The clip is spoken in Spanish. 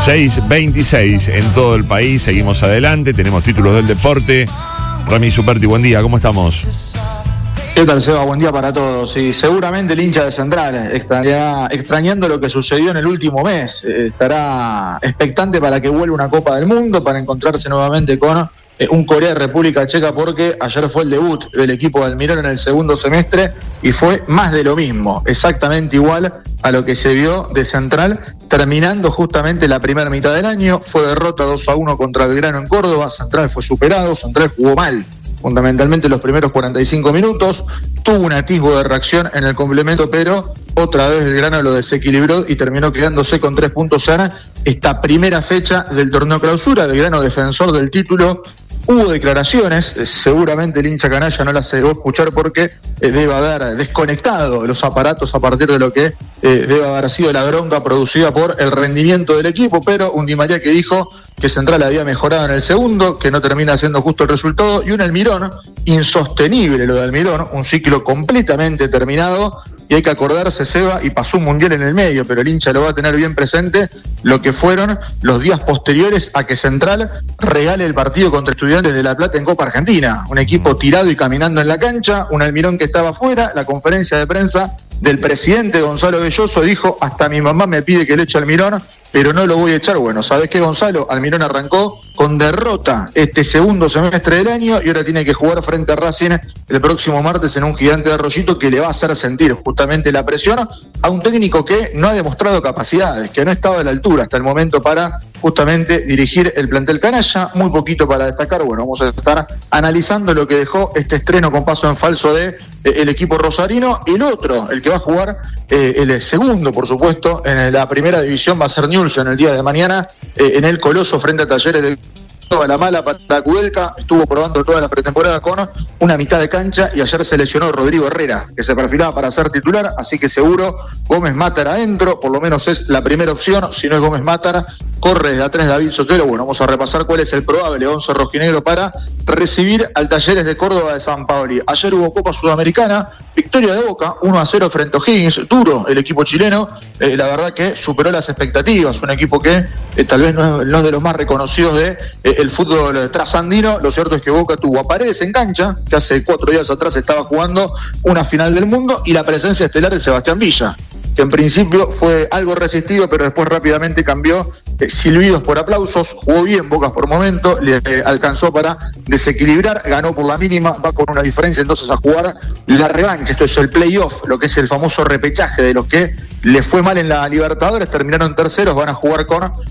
6:26 en todo el país. Seguimos adelante, tenemos títulos del deporte. Rami Superti, buen día, ¿cómo estamos? ¿Qué tal, Seba? Buen día para todos. Y seguramente el hincha de Central estará extrañando lo que sucedió en el último mes. Estará expectante para que vuelva una Copa del Mundo, para encontrarse nuevamente con un Corea de República Checa, porque ayer fue el debut del equipo de Almirón en el segundo semestre y fue más de lo mismo, exactamente igual a lo que se vio de Central, terminando justamente la primera mitad del año. Fue derrota 2-1 contra Belgrano en Córdoba. Central fue superado, Central jugó mal fundamentalmente los primeros 45 minutos, tuvo un atisbo de reacción en el complemento, pero otra vez Belgrano lo desequilibró y terminó quedándose con 3 puntos en esta primera fecha del torneo clausura. Belgrano, defensor del título. Hubo declaraciones, seguramente el hincha canalla no las llegó a escuchar porque debe haber desconectado los aparatos a partir de lo que debe haber sido la bronca producida por el rendimiento del equipo, pero un Di María que dijo que Central había mejorado en el segundo, que no termina siendo justo el resultado, y un Almirón insostenible, lo de Almirón, un ciclo completamente terminado. Y hay que acordarse, Seba, y pasó un mundial en el medio, pero el hincha lo va a tener bien presente, lo que fueron los días posteriores a que Central regale el partido contra Estudiantes de La Plata en Copa Argentina. Un equipo tirado y caminando en la cancha, un Almirón que estaba afuera. La conferencia de prensa del presidente Gonzalo Belloso dijo: hasta mi mamá me pide que le eche a Almirón, pero no lo voy a echar. Bueno, ¿sabés qué, Gonzalo? Almirón arrancó con derrota este segundo semestre del año y ahora tiene que jugar frente a Racing el próximo martes en un Gigante de Arroyito que le va a hacer sentir justamente la presión a un técnico que no ha demostrado capacidades, que no ha estado a la altura hasta el momento para justamente dirigir el plantel canalla. Muy poquito para destacar. Bueno, vamos a estar analizando lo que dejó este estreno con paso en falso de el equipo rosarino. El otro, el que va a jugar el segundo, por supuesto, en la primera división, va a ser Newell's en el día de mañana en el Coloso frente a Talleres de la mala para Kudelka. Estuvo probando toda la pretemporada con una mitad de cancha y ayer se lesionó Rodrigo Herrera, que se perfilaba para ser titular, así que seguro Gómez Matar adentro, por lo menos es la primera opción. Si no es Gómez Matar, corre desde atrás David Sotelo. Bueno, vamos a repasar cuál es el probable 11 rojinegro para recibir al Talleres de Córdoba de San Paoli. Ayer hubo Copa Sudamericana, victoria de Boca, 1-0 frente a O'Higgins, duro el equipo chileno, la verdad que superó las expectativas, un equipo que tal vez no es de los más reconocidos de el fútbol trasandino. Lo cierto es que Boca tuvo a Paredes en cancha, que hace 4 días atrás estaba jugando una final del mundo, y la presencia estelar de Sebastián Villa, que en principio fue algo resistido, pero después rápidamente cambió. Silbidos por aplausos, jugó bien Boca por momento, le alcanzó para desequilibrar, ganó por la mínima, va con una diferencia entonces a jugar la revancha. Esto es el playoff, lo que es el famoso repechaje de los que le fue mal en la Libertadores, terminaron terceros, van a jugar con